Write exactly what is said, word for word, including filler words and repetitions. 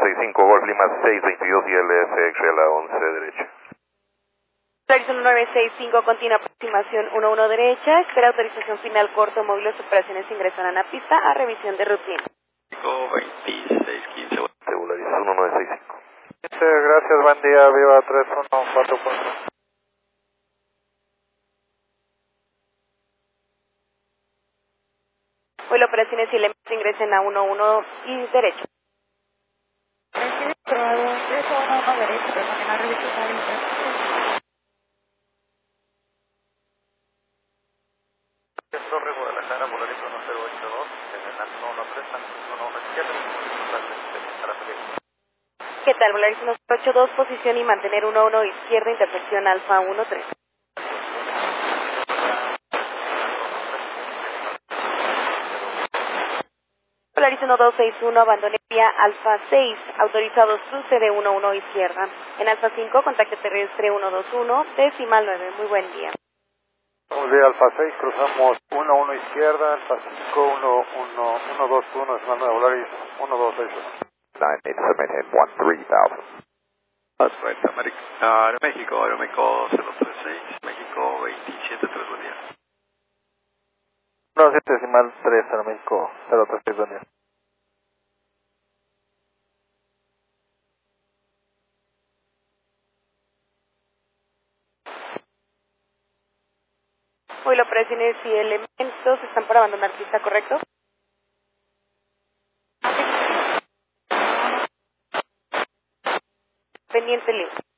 seis cinco, Golf Lima seis veintidós y L S X a la once derecha. Polaris uno nueve seis cinco, continua aproximación uno uno derecha, espera autorización final corto, móviles, operaciones ingresan a pista a revisión de rutina. cinco veintiséis quince. Polaris uno nueve seis cinco. Gracias, buen día, Viva tres uno cuatro cuatro. Vuelo operaciones y elementos ingresen a uno uno y derecho. tres uno derecho, terminal revisión. Torre Guadalajara, Polaris uno cero ocho dos, terminal uno uno tres, uno uno izquierda, para salir. ¿Qué tal? Polaris uno cero ocho dos, posición y mantener uno uno izquierda, intersección alfa uno tres. Polaris uno dos seis uno, abandone vía alfa seis, autorizados cruce de uno uno izquierda. En alfa cinco, contacto terrestre uno dos uno, decimal nueve, muy buen día. Buenos días, Alfa seis, cruzamos uno uno izquierda, Alfa cinco, uno uno, uno dos uno, es nueve, Polaris uno dos seis uno. nine eight seven one three thousand. Atlanta, América. Aeroméxico, Aeroméxico cero tres seis, México veintisiete tres, buen día. uno siete decimal tres, Aeroméxico cero tres seis, buen día. Vuelo operaciones y elementos están por abandonar pista, ¿correcto? Pendiente libre.